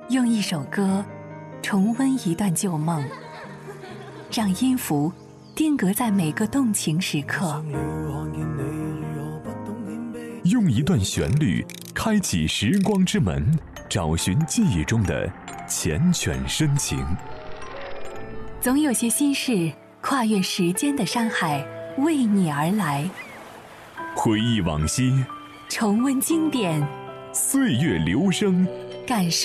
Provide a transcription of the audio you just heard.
用一首歌重温一段旧梦，让音符定格在每个动情时刻， 用一段旋律开启时光之门，找寻记忆中的缱绻深情。 总有些心事跨越时间的山海，为你而来。 回忆往昔， 重温经典， 岁月流声， 感受